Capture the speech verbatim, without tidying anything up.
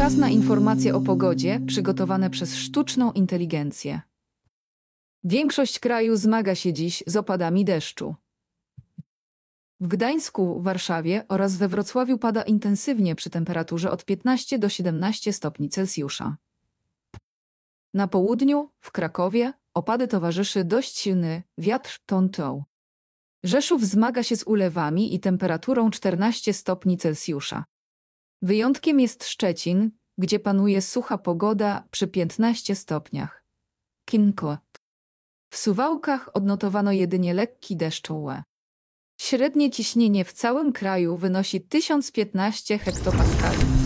Czas na informacje o pogodzie przygotowane przez sztuczną inteligencję. Większość kraju zmaga się dziś z opadami deszczu. W Gdańsku, Warszawie oraz we Wrocławiu pada intensywnie przy temperaturze od piętnastu do siedemnastu stopni Celsjusza. Na południu, w Krakowie, opady towarzyszy dość silny wiatr Tonto. Rzeszów zmaga się z ulewami i temperaturą czternaście stopni Celsjusza. Wyjątkiem jest Szczecin, gdzie panuje sucha pogoda przy piętnastu stopniach. Kinko. W Suwałkach odnotowano jedynie lekki deszcz. Średnie ciśnienie w całym kraju wynosi tysiąc piętnaście hektopaskali.